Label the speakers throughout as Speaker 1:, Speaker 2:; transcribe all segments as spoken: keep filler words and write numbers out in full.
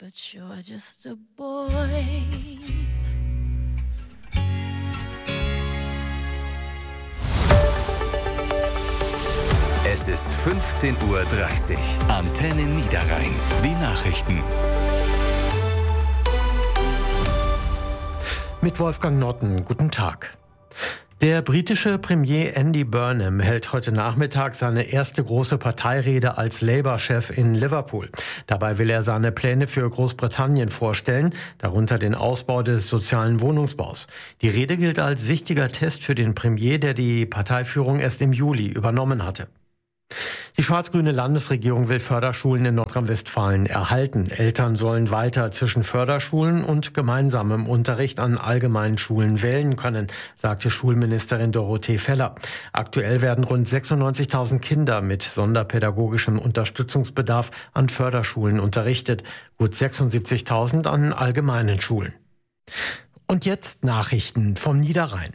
Speaker 1: but you're just a boy.
Speaker 2: Es ist fünfzehn Uhr dreißig. Antenne Niederrhein. Die Nachrichten.
Speaker 3: Mit Wolfgang Notten, guten Tag. Der britische Premier Andy Burnham hält heute Nachmittag seine erste große Parteirede als Labour-Chef in Liverpool. Dabei will er seine Pläne für Großbritannien vorstellen, darunter den Ausbau des sozialen Wohnungsbaus. Die Rede gilt als wichtiger Test für den Premier, der die Parteiführung erst im Juli übernommen hatte. Die schwarz-grüne Landesregierung will Förderschulen in Nordrhein-Westfalen erhalten. Eltern sollen weiter zwischen Förderschulen und gemeinsamem Unterricht an allgemeinen Schulen wählen können, sagte Schulministerin Dorothee Feller. Aktuell werden rund sechsundneunzigtausend Kinder mit sonderpädagogischem Unterstützungsbedarf an Förderschulen unterrichtet, gut sechsundsiebzigtausend an allgemeinen Schulen. Und jetzt Nachrichten vom Niederrhein.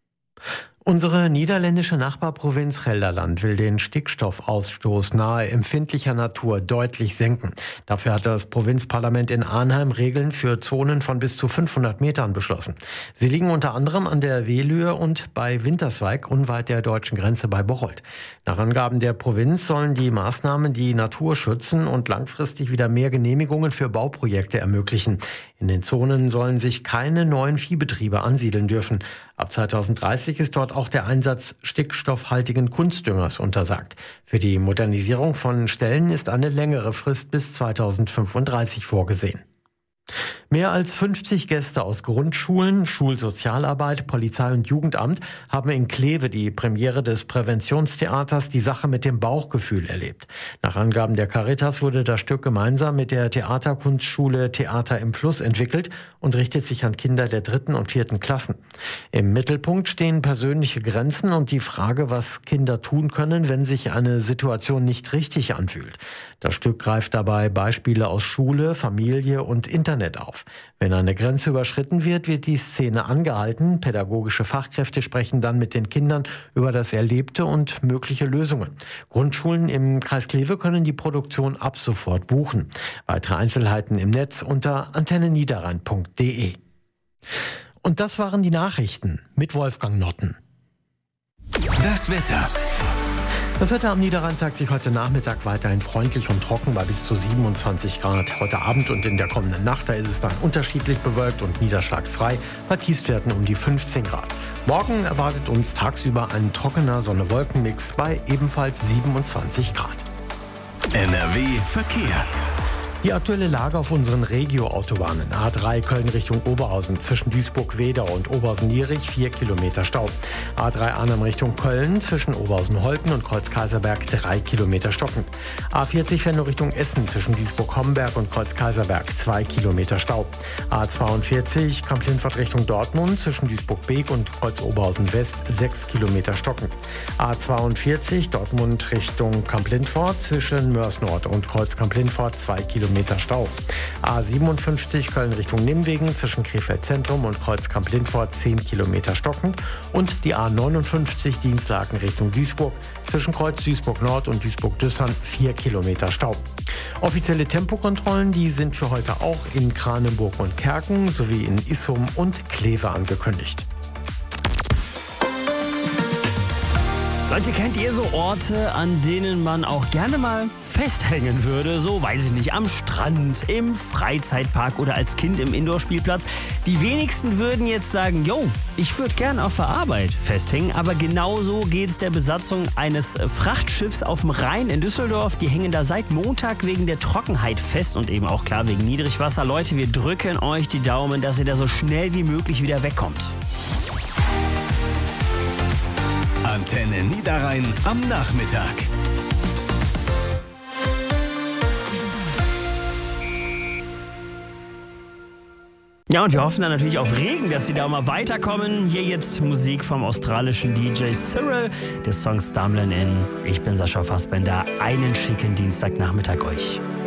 Speaker 3: Unsere niederländische Nachbarprovinz Gelderland will den Stickstoffausstoß nahe empfindlicher Natur deutlich senken. Dafür hat das Provinzparlament in Arnheim Regeln für Zonen von bis zu fünfhundert Metern beschlossen. Sie liegen unter anderem an der Wehlühe und bei Winterswijk unweit der deutschen Grenze bei Bocholt. Nach Angaben der Provinz sollen die Maßnahmen die Natur schützen und langfristig wieder mehr Genehmigungen für Bauprojekte ermöglichen. In den Zonen sollen sich keine neuen Viehbetriebe ansiedeln dürfen. Ab zweitausenddreißig ist dort auch der Einsatz stickstoffhaltigen Kunstdüngers untersagt. Für die Modernisierung von Ställen ist eine längere Frist bis zweitausendfünfunddreißig vorgesehen. Mehr als fünfzig Gäste aus Grundschulen, Schulsozialarbeit, Polizei und Jugendamt haben in Kleve die Premiere des Präventionstheaters Die Sache mit dem Bauchgefühl erlebt. Nach Angaben der Caritas wurde das Stück gemeinsam mit der Theaterkunstschule Theater im Fluss entwickelt und richtet sich an Kinder der dritten und vierten Klassen. Im Mittelpunkt stehen persönliche Grenzen und die Frage, was Kinder tun können, wenn sich eine Situation nicht richtig anfühlt. Das Stück greift dabei Beispiele aus Schule, Familie und Internet auf. Wenn eine Grenze überschritten wird, wird die Szene angehalten. Pädagogische Fachkräfte sprechen dann mit den Kindern über das Erlebte und mögliche Lösungen. Grundschulen im Kreis Kleve können die Produktion ab sofort buchen. Weitere Einzelheiten im Netz unter antenne niederrhein punkt de. Und das waren die Nachrichten mit Wolfgang Notten.
Speaker 2: Das Wetter.
Speaker 3: Das Wetter am Niederrhein zeigt sich heute Nachmittag weiterhin freundlich und trocken bei bis zu siebenundzwanzig Grad. Heute Abend und in der kommenden Nacht, da ist es dann unterschiedlich bewölkt und niederschlagsfrei, bei Tiefstwerten um die fünfzehn Grad. Morgen erwartet uns tagsüber ein trockener Sonne-Wolken-Mix bei ebenfalls siebenundzwanzig Grad.
Speaker 2: N R W Verkehr.
Speaker 3: Die aktuelle Lage auf unseren Regio-Autobahnen. A drei Köln Richtung Oberhausen zwischen Duisburg-Wedau und Oberhausen-Nierich vier Kilometer Stau. A drei Arnhem Richtung Köln zwischen Oberhausen-Holten und Kreuz-Kaiserberg drei Kilometer stockend. A vierzig Venlo Richtung Essen zwischen Duisburg-Homberg und Kreuz-Kaiserberg zwei Kilometer Stau. A zweiundvierzig Kamp-Lindfort Richtung Dortmund zwischen Duisburg-Beek und Kreuz-Oberhausen-West sechs Kilometer stockend. A zweiundvierzig Dortmund Richtung Kamp-Lindfort zwischen Mörs-Nord und Kreuz-Kamp-Lindfort zwei Kilometer Stau. A siebenundfünfzig Köln Richtung Nimwegen zwischen Krefeld Zentrum und Kreuz-Kamp-Lindfort zehn Kilometer stockend und die A neunundfünfzig Dienstlaken Richtung Duisburg zwischen Kreuz Duisburg Nord und Duisburg-Düssern vier Kilometer Stau. Offizielle Tempokontrollen, die sind für heute auch in Kranenburg und Kerken sowie in Issum und Kleve angekündigt.
Speaker 4: Leute, kennt ihr so Orte, an denen man auch gerne mal festhängen würde? So, weiß ich nicht, am Strand, im Freizeitpark oder als Kind im Indoor-Spielplatz. Die wenigsten würden jetzt sagen, yo, ich würde gern auf der Arbeit festhängen. Aber genauso geht es der Besatzung eines Frachtschiffs auf dem Rhein in Düsseldorf. Die hängen da seit Montag wegen der Trockenheit fest und eben auch klar wegen Niedrigwasser. Leute, wir drücken euch die Daumen, dass ihr da so schnell wie möglich wieder wegkommt.
Speaker 2: Antenne Niederrhein am Nachmittag.
Speaker 4: Ja, und wir hoffen dann natürlich auf Regen, dass sie da mal weiterkommen. Hier jetzt Musik vom australischen D J Cyril, des Songs Stumbling In. Ich bin Sascha Fassbender. Einen schicken Dienstagnachmittag euch.